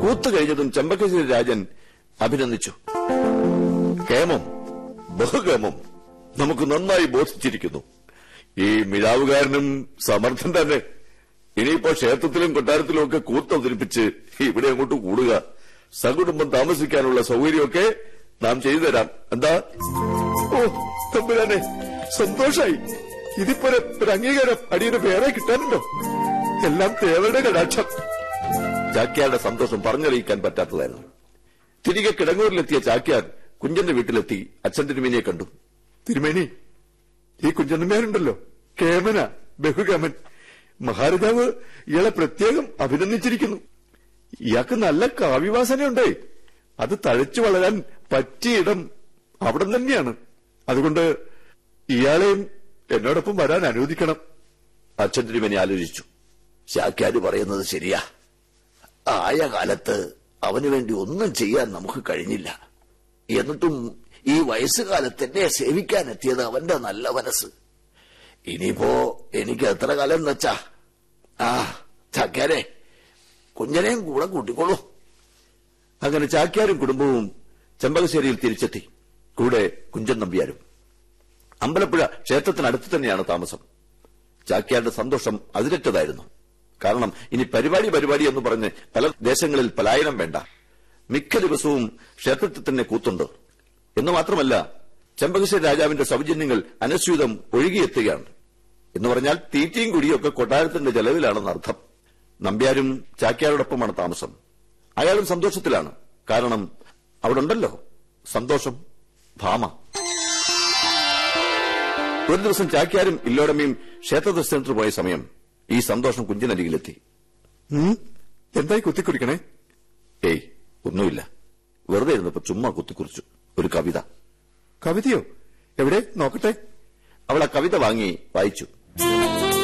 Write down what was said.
കൂത്തു കഴിഞ്ഞതും ചെമ്പകശ്ശേരി രാജൻ അഭിനന്ദിച്ചു. കേമം, ബഹുകേമം, നമുക്ക് നന്നായി ബോധിച്ചിരിക്കുന്നു. ഈ മിഴാവുകാരനും സമർത്ഥൻ തന്നെ. ഇനിയിപ്പോ ക്ഷേത്രത്തിലും കൊട്ടാരത്തിലും ഒക്കെ കൂത്തവതരിപ്പിച്ച് ഇവിടെ അങ്ങോട്ട് കൂടുക, സകുടുംബം താമസിക്കാനുള്ള സൗകര്യമൊക്കെ നാം ചെയ്തു തരാം. എന്താ? ഓ തമ്പുരാനെ, സന്തോഷായി. ഇതിപ്പോ ഒരു അംഗീകാരം അടിയുടെ പേരെ കിട്ടാനുണ്ടോ? എല്ലാം തേവരുടെ കടാക്ഷം. ചാക്യാരുടെ സന്തോഷം പറഞ്ഞറിയിക്കാൻ പറ്റാത്തതായിരുന്നു. തിരികെ കിടങ്ങൂരിലെത്തിയ ചാക്യാർ കുഞ്ചന്റെ വീട്ടിലെത്തി അച്ഛൻ തിരുമേനിയെ കണ്ടു. തിരുമേനി, ഈ കുഞ്ചന്മാരുണ്ടല്ലോ, കേമന, ബഹുകേമൻ. മഹാരാജാവ് ഇയാളെ പ്രത്യേകം അഭിനന്ദിച്ചിരിക്കുന്നു. ഇയാൾക്ക് നല്ല കാവ്യവാസനയുണ്ടേ. അത് തഴച്ചു വളരാൻ പറ്റിയിടം അവിടെ തന്നെയാണ്. അതുകൊണ്ട് ഇയാളെയും എന്നോടൊപ്പം വരാൻ അനുവദിക്കണം. അച്ഛൻ തിരുമേനി ആലോചിച്ചു. ചാക്യാര് പറയുന്നത് ശരിയാ. ആയ കാലത്ത് അവനു വേണ്ടി ഒന്നും ചെയ്യാൻ നമുക്ക് കഴിഞ്ഞില്ല. എന്നിട്ടും ഈ വയസ്സുകാലത്ത് എന്നെ സേവിക്കാനെത്തിയത് അവന്റെ നല്ല മനസ്സ്. ഇനിയിപ്പോ എനിക്ക് എത്ര കാലം വെച്ചാ? ചാക്യാരെ, കുഞ്ഞനെയും കൂടെ കൂട്ടിക്കോളൂ. അങ്ങനെ ചാക്യാരും കുടുംബവും ചെമ്പകശ്ശേരിയിൽ തിരിച്ചെത്തി. കൂടെ കുഞ്ചൻ നമ്പ്യാരും. അമ്പലപ്പുഴ ക്ഷേത്രത്തിനടുത്ത് തന്നെയാണ് താമസം. ചാക്യാരുടെ സന്തോഷം അതിരറ്റതായിരുന്നു. കാരണം ഇനി പരിപാടി എന്ന് പറഞ്ഞ് പല ദേശങ്ങളിൽ പലായനം വേണ്ട. മിക്ക ദിവസവും ക്ഷേത്രത്തിൽ തന്നെ കൂത്തുണ്ട്. എന്ന് മാത്രമല്ല, ചെമ്പകശ്ശേരി രാജാവിന്റെ സൗജന്യങ്ങൾ അനസ്യൂതം ഒഴുകിയെത്തുകയാണ്. എന്ന് പറഞ്ഞാൽ തീറ്റയും കുടിയൊക്കെ കൊട്ടാരത്തിന്റെ ചെലവിലാണെന്ന് അർത്ഥം. നമ്പ്യാരും ചാക്യാരോടൊപ്പമാണ് താമസം. അയാളും സന്തോഷത്തിലാണ്. കാരണം അവിടെ ഉണ്ടല്ലോ സന്തോഷം, ഭാമ. ഒരു ദിവസം ചാക്യാരും ഇല്ലോടമ്മയും ക്ഷേത്ര ദർശനത്തിന് പോയ സമയം ഈ സന്തോഷം കുഞ്ചിനരികിലെത്തി. എന്തായി കുത്തിക്കുറിക്കണേ? ഏയ്, ഒന്നുമില്ല. വെറുതെ ഇരുന്നപ്പോ ചുമ്മാ കുത്തിക്കുറിച്ചു ഒരു കവിത. കവിതയോ? എവിടെ നോക്കട്ടെ. അവൾ ആ കവിത വാങ്ങി വായിച്ചു.